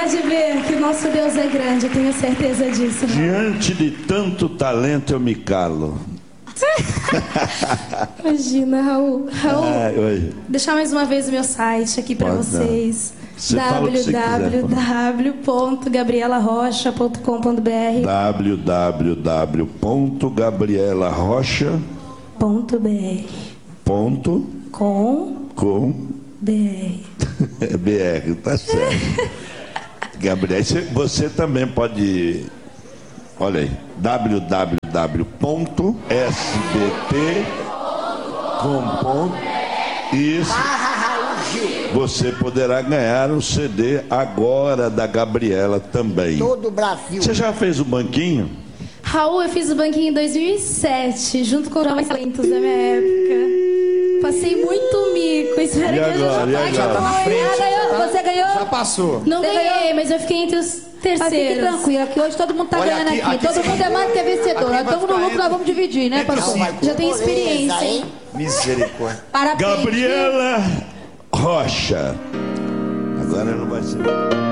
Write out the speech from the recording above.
Pode ver que o nosso Deus é grande, eu tenho certeza disso. Diante de tanto talento eu me calo. Imagina, Raul. Oi. Deixar mais uma vez o meu site aqui para vocês. www.gabrielarocha.com.br www.gabrielarocha.com.br BR, tá certo. Gabriel, você também pode. Olha aí, www.sbt.com. Isso. Você poderá ganhar um CD agora da Gabriela também. Todo o Brasil. Você já fez o banquinho? Raul, eu fiz o banquinho em 2007, junto com os jovens talentos da minha época. Passei muito mico. Espero que Você ganhou? Já passou. Não ganhei, mas eu fiquei entre os terceiros. Fique tranquilo, que hoje todo mundo tá ganhando aqui. Todo mundo é mais que é vencedor. Nós estamos no lucro, nós vamos dividir, né, pastor? Já tem experiência, hein? Misericórdia. Parabéns. Gabriela Rocha. Agora não vai ser.